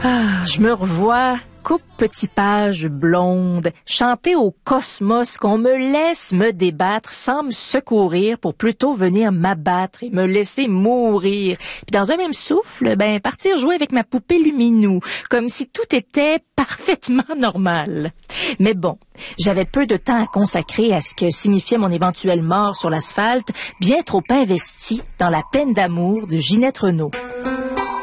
Je me revois, coupe petit page blonde, chanter au cosmos qu'on me laisse me débattre sans me secourir pour plutôt venir m'abattre et me laisser mourir. Puis dans un même souffle, partir jouer avec ma poupée Luminou, comme si tout était parfaitement normal. Mais bon, j'avais peu de temps à consacrer à ce que signifiait mon éventuelle mort sur l'asphalte, bien trop investi dans la peine d'amour de Ginette Renault.